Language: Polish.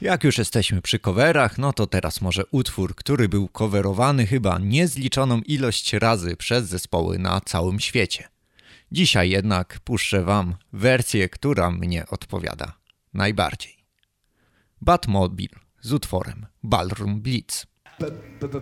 Jak już jesteśmy przy coverach, no to teraz może utwór, który był coverowany chyba niezliczoną ilość razy przez zespoły na całym świecie. Dzisiaj jednak puszczę wam wersję, która mnie odpowiada najbardziej. Batmobile z utworem Ballroom Blitz.